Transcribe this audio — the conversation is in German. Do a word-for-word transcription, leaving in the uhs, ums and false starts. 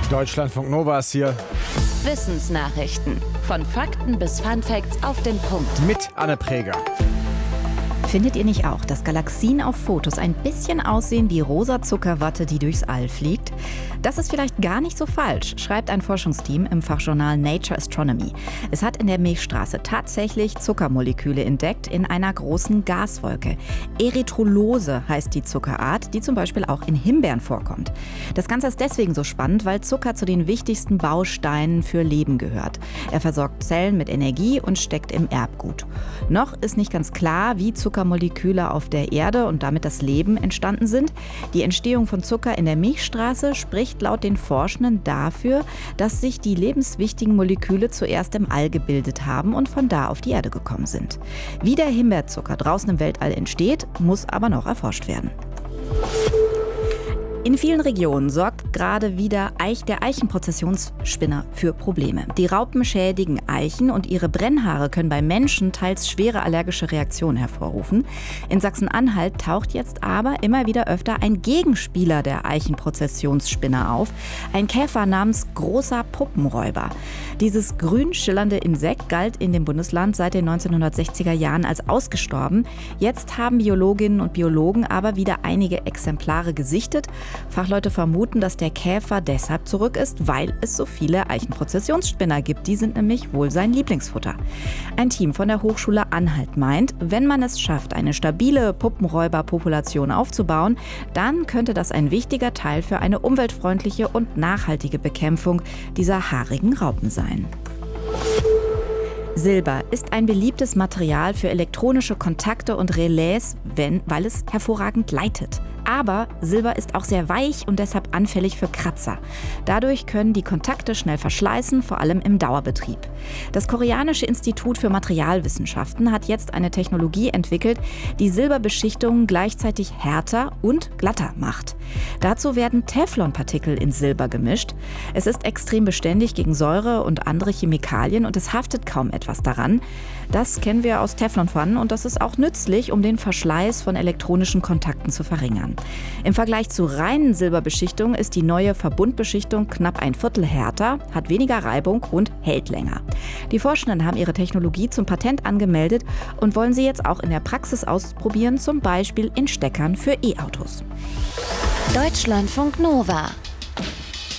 Deutschlandfunk Nova ist hier. Wissensnachrichten. Von Fakten bis Funfacts auf den Punkt. Mit Anne Preger. Findet ihr nicht auch, dass Galaxien auf Fotos ein bisschen aussehen wie rosa Zuckerwatte, die durchs All fliegt? Das ist vielleicht gar nicht so falsch, schreibt ein Forschungsteam im Fachjournal Nature Astronomy. Es hat in der Milchstraße tatsächlich Zuckermoleküle entdeckt in einer großen Gaswolke. Erythrulose heißt die Zuckerart, die zum Beispiel auch in Himbeeren vorkommt. Das Ganze ist deswegen so spannend, weil Zucker zu den wichtigsten Bausteinen für Leben gehört. Er versorgt Zellen mit Energie und steckt im Erbgut. Noch ist nicht ganz klar, wie Zuckermoleküle auf der Erde und damit das Leben entstanden sind. Die Entstehung von Zucker in der Milchstraße spricht laut den Forschenden dafür, dass sich die lebenswichtigen Moleküle zuerst im All gebildet haben und von da auf die Erde gekommen sind. Wie der Himbeerzucker draußen im Weltall entsteht, muss aber noch erforscht werden. In vielen Regionen sorgt gerade wieder Eich, der Eichenprozessionsspinner für Probleme. Die Raupen schädigen Eichen und ihre Brennhaare können bei Menschen teils schwere allergische Reaktionen hervorrufen. In Sachsen-Anhalt taucht jetzt aber immer wieder öfter ein Gegenspieler der Eichenprozessionsspinner auf, ein Käfer namens großer Puppenräuber. Dieses grün schillernde Insekt galt in dem Bundesland seit den neunzehnhundertsechziger Jahren als ausgestorben. Jetzt haben Biologinnen und Biologen aber wieder einige Exemplare gesichtet. Fachleute vermuten, dass der Käfer deshalb zurück ist, weil es so viele Eichenprozessionsspinner gibt. Die sind nämlich wohl sein Lieblingsfutter. Ein Team von der Hochschule Anhalt meint, wenn man es schafft, eine stabile Puppenräuberpopulation aufzubauen, dann könnte das ein wichtiger Teil für eine umweltfreundliche und nachhaltige Bekämpfung dieser haarigen Raupen sein. Silber ist ein beliebtes Material für elektronische Kontakte und Relais, wenn, weil es hervorragend leitet. Aber Silber ist auch sehr weich und deshalb anfällig für Kratzer. Dadurch können die Kontakte schnell verschleißen, vor allem im Dauerbetrieb. Das Koreanische Institut für Materialwissenschaften hat jetzt eine Technologie entwickelt, die Silberbeschichtungen gleichzeitig härter und glatter macht. Dazu werden Teflonpartikel in Silber gemischt. Es ist extrem beständig gegen Säure und andere Chemikalien und es haftet kaum etwas daran. Das kennen wir aus Teflonpfannen und das ist auch nützlich, um den Verschleiß von elektronischen Kontakten zu verringern. Im Vergleich zu reinen Silberbeschichtungen ist die neue Verbundbeschichtung knapp ein Viertel härter, hat weniger Reibung und hält länger. Die Forschenden haben ihre Technologie zum Patent angemeldet und wollen sie jetzt auch in der Praxis ausprobieren, zum Beispiel in Steckern für E-Autos. Deutschlandfunk Nova.